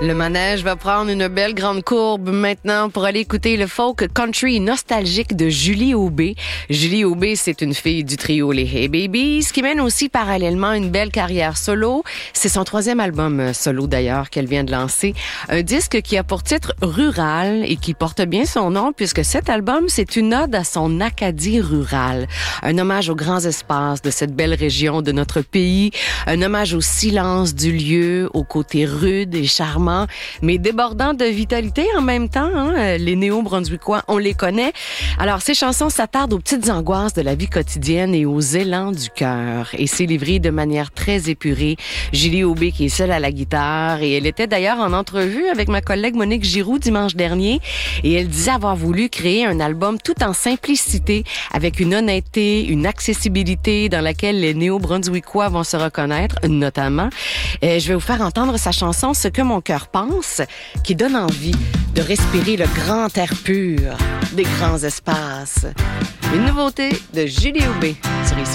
Le manège va prendre une belle grande courbe maintenant pour aller écouter le folk country nostalgique de Julie Aubé. Julie Aubé, c'est une fille du trio Les Hey Babies qui mène aussi parallèlement une belle carrière solo. C'est son 3e album solo d'ailleurs qu'elle vient de lancer. Un disque qui a pour titre Rural et qui porte bien son nom puisque cet album, c'est une ode à son Acadie rurale. Un hommage aux grands espaces de cette belle région de notre pays. Un hommage au silence du lieu, au côté rude et charmant, mais débordant de vitalité en même temps. Les Néo-Brunswickois, on les connaît. Alors, ces chansons s'attardent aux petites angoisses de la vie quotidienne et aux élans du cœur. Et c'est livré de manière très épurée. Julie Aubé qui est seule à la guitare. Et elle était d'ailleurs en entrevue avec ma collègue Monique Giroux dimanche dernier. Et elle disait avoir voulu créer un album tout en simplicité, avec une honnêteté, une accessibilité dans laquelle les Néo-Brunswickois vont se reconnaître, notamment. Je vais vous faire entendre sa chanson « Ce que mon cœur pense », qui donne envie de respirer le grand air pur des grands espaces. Une nouveauté de Julie Aubé sur ici.